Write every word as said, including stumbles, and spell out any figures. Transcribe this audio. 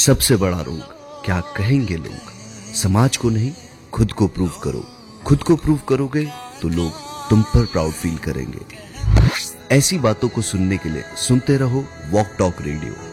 सबसे बड़ा रोग, क्या कहेंगे लोग। समाज को नहीं, खुद को प्रूव करो। खुद को प्रूव करोगे तो लोग तुम पर प्राउड फील करेंगे। ऐसी बातों को सुनने के लिए सुनते रहो वॉक टॉक रेडियो।